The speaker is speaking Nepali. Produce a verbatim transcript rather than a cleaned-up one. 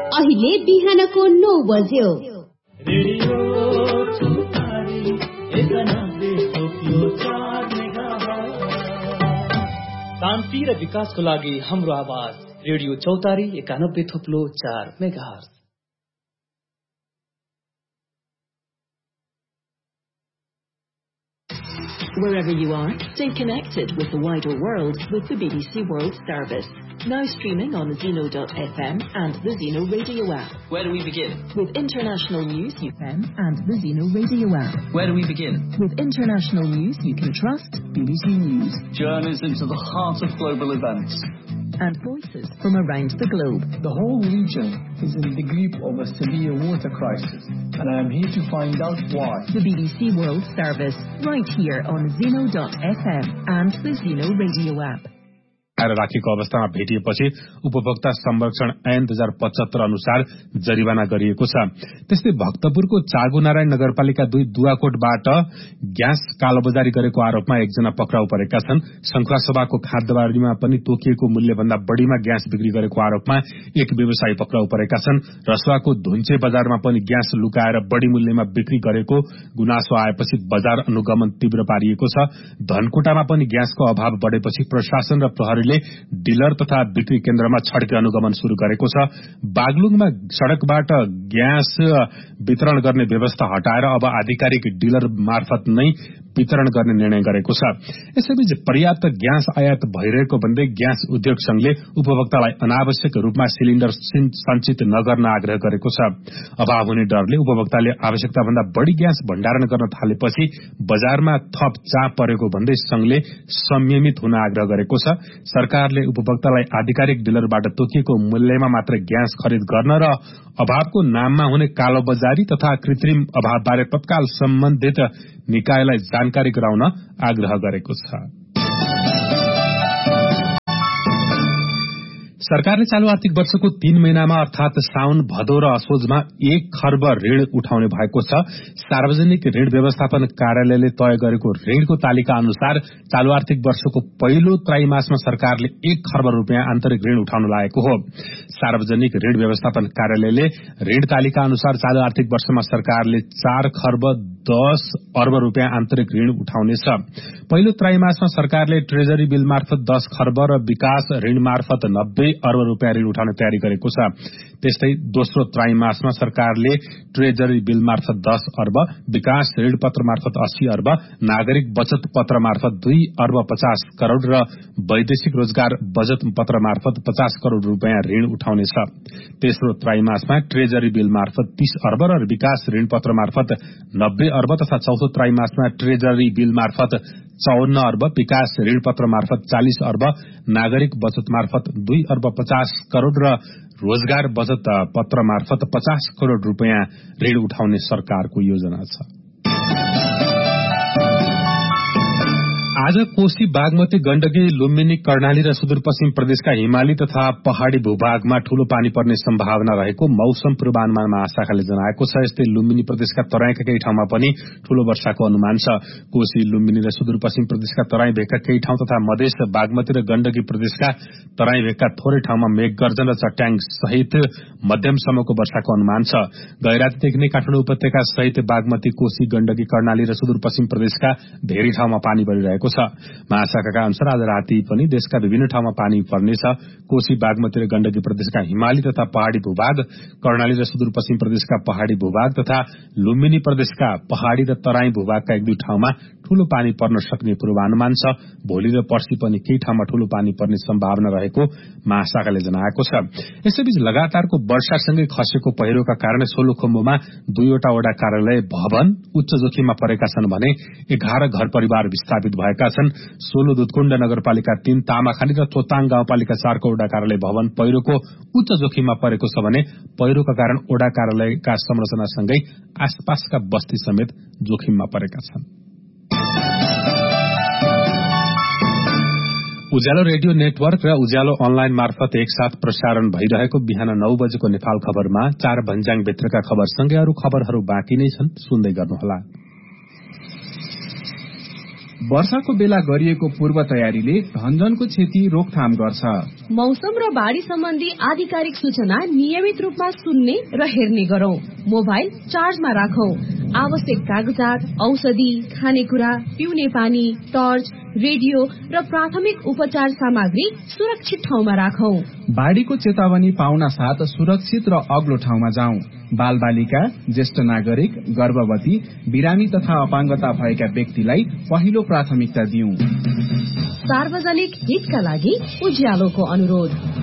अहिले बिहानको नौ बज्यो। रेडियो चौतारी एकानब्बे थोप्लो चार मेगाहर्ज। शान्ति र विकासको लागि हाम्रो आवाज रेडियो चौतारी एकानब्बे थोप्लो चार megahertz. Wherever you are, stay connected with the wider world with the B B C World Service. Now streaming on Zeno dot F M and the Zeno Radio app. Where do we begin? With international news you can and the Zeno Radio app. Where do we begin? With international news you can trust B B C News. Journalism to the heart of global events. And voices from around the globe. The whole region is in the grip of a severe water crisis, and I am here to find out why. The B B C World Service, right here on Zeno dot F M and the Zeno Radio app. राखेको अवस्थामा भेटिएपछि उपभोक्ता संरक्षण ऐन दुई हजार पचहत्तर अनुसार जरिवाना गरिएको छ। त्यस्तै भक्तपुरको चागुनारायण नगरपालिका दुई दुवाकोटबाट ग्यास कालोबजारी गरेको आरोपमा एकजना पक्राउ परेका छन्। शंखुवासभाको खाद्यबारीमा पनि तोकिएको मूल्यभन्दा बढ़ीमा ग्यास बिक्री गरेको आरोपमा एक व्यवसायी पक्राउ परेका छन्। रसुवाको धुन्चे बजारमा पनि ग्यास लुकाएर बढ़ी मूल्यमा बिक्री गरेको गुनासो आएपछि बजार अनुगमन तीव्र पारिएको छ। धनकुटामा पनि ग्यासको अभाव बढ़ेपछि प्रशासन र प्रहरी डिलर तथा बिक्री केन्द्रमा छड्के अनुगमन शुरू गरेको छ। बागलुङमा सड़कबाट ग्यास वितरण गर्ने व्यवस्था हटाएर अब आधिकारिक डिलर मार्फत नै वितरण गर्ने निर्णय गरेको छ। यसैबीच पर्याप्त ग्यास आयात भइरहेको भन्दै ग्यास उद्योग संघले उपभोक्तालाई अनावश्यक रूपमा सिलिण्डर संचित नगर्न आग्रह गरेको छ। अभाव हुने डरले उपभोक्ताले आवश्यकता भन्दा बढ़ी ग्यास भण्डारण गर्न थालेपछि बजारमा थप चाप परेको भन्दै संघले संयमित हुन आग्रह गरेको छ। सरकारले उपभोक्तालाई आधिकारिक डिलरबाट तोकिएको मूल्यमा मात्र ग्यास खरिद गर्न र अभावको नाममा हुने कालोबजारी तथा कृत्रिम अभावबारे तत्काल सम्बन्धित निकायलाई जानकारी गराउन आग्रह गरेको छ। सरकारले चालू आर्थिक वर्षको तीन महिनामा अर्थात साउन भदौ र असोजमा एक खर्ब ऋण उठाउने भएको छ। सार्वजनिक ऋण व्यवस्थापन कार्यालयले तय गरेको ऋणको तालिका अनुसार चालू आर्थिक वर्षको पहिलो त्रैमासमा सरकारले एक खर्ब रूपियाँ आन्तरिक ऋण उठाउन लागेको हो। सार्वजनिक ऋण व्यवस्थापन कार्यालयले ऋण तालिका अनुसार चालू आर्थिक वर्षमा सरकारले चार खर्ब दस अर्ब रूपियाँ आन्तरिक ऋण उठाउनेछ। पहिलो त्रैमासमा सरकारले ट्रेजरी बिल मार्फत दस खर्ब र विकास ऋण मार्फत नब्बे अर्ब रूपियाँ ऋण उठाउने तयारी गरेको छ। त्यस्तै दोस्रो त्रैमासमा सरकारले ट्रेजरी बिल मार्फत दस अर्ब, विकास ऋण पत्र मार्फत अस्सी अर्ब, नागरिक बचत पत्र मार्फत दुई अर्ब पचास करोड़ र वैदेशिक रोजगार बचत पत्र मार्फत पचास करोड़ रूपियाँ ऋण उठाउनेछ। तेस्रो त्रैमासमा ट्रेजरी बिल मार्फत तीस अर्ब र विकास ऋण पत्र मार्फत नब्बे अर्ब तथा चौथो त्रैमासमा ट्रेजरी बिल मार्फत चौवन्न अर्ब, विकास ऋण पत्र मार्फत चालीस अर्ब, नागरिक बचत मार्फत दुई अर्ब पचास करोड़ र रोजगार बचत पत्र मार्फत पचास करोड़ रूपियाँ ऋण उठाउने सरकारको योजना छ। आज कोशी, बागमती, गण्डकी, लुम्बिनी, कर्णाली र सुदूरपश्चिम प्रदेशका हिमाली तथा पहाड़ी भूभागमा ठूलो पानी पर्ने सम्भावना रहेको मौसम पूर्वानुमान महाशाखाले जनाएको छ। यस्तै लुम्बिनी प्रदेशका तराईका केही ठाउँमा पनि ठूलो वर्षाको अनुमान छ। कोशी, लुम्बिनी र सुदूरपश्चिम प्रदेशका तराई भेगका केही ठाउँ तथा मधेस, बागमती र गण्डकी प्रदेशका तराई भेगका थोरै ठाउँमा मेघगर्जन र चट्याङ सहित मध्यमसम्मको वर्षाको अनुमान छ। गैरातीदेखि नै काठमाडौँ उपत्यका सहित बागमती, कोशी, गण्डकी, कर्णाली र सुदूरपश्चिम प्रदेशका धेरै ठाउँमा पानी परिरहेको छ। महाशाखाका अनुसार आज राति पनि देशका विभिन्न ठाउँमा पानी पर्नेछ। कोशी, बागमती र गण्डकी प्रदेशका हिमाली तथा पहाड़ी भूभाग, कर्णाली र सुदूरपश्चिम प्रदेशका पहाड़ी भूभाग तथा लुम्बिनी प्रदेशका पहाड़ी र तराई भूभागका एक दुई ठाउँमा ठूलो पानी पर्न सक्ने पूर्वानुमान छ। भोलि र पर्सि पनि केही ठाउँमा ठूलो पानी पर्ने सम्भावना रहेको महाशाखाले जनाएको छ। यसैबीच लगातारको वर्षासँगै खसेको पहिरोका कारण सोलुखुम्बुमा दुईवटा वडा कार्यालय भवन उच्च जोखिममा परेका छन् भने एघार घर परिवार विस्थापित भएका छन्। सोलु दुधकुण्ड नगरपालिका तीन, तामाखाली र चोताङ गाउँपालिका चारको वडा कार्यालय भवन पहिरोको उच्च जोखिममा परेको छ भने पहिरोका कारण वडा कार्यालयका संरचनासँगै आसपासका बस्ती समेत जोखिममा परेका छन्। उज्यालो रेडियो नेटवर्क र उज्यालो अनलाइन मार्फत एकसाथ प्रसारण भइरहेको बिहान नौ बजेको नेपाल खबरमा चार भन्ज्याङ भित्रका खबरसँगै अरू खबरहरू बाँकी नै छन्, सुन्दै गर्नुहोला। वर्षाको बेला गरिएको पूर्व तयारीले धनजनको क्षति रोकथाम गर्छ। मौसम र बाढ़ी सम्बन्धी आधिकारिक सूचना नियमित रूपमा सुन्ने र हेर्ने गरौं। मोबाइल चार्जमा राखौं। आवश्यक कागजात, औषधि, खानेकुरा, पिउने पानी, टर्च, रेडियो र प्राथमिक उपचार सामग्री सुरक्षित ठाउँमा राखौं। बाढ़ीको चेतावनी पाउन साथ सुरक्षित र अग्लो ठाउँमा जाउँ। बाल बालिका, ज्येष्ठ नागरिक, गर्भवती, बिरामी तथा अपाङ्गता भएका व्यक्तिलाई पहिलो प्राथमिकता दिउँ। सार्वजनिक हितका लागि उज्यालोको अनुरोध।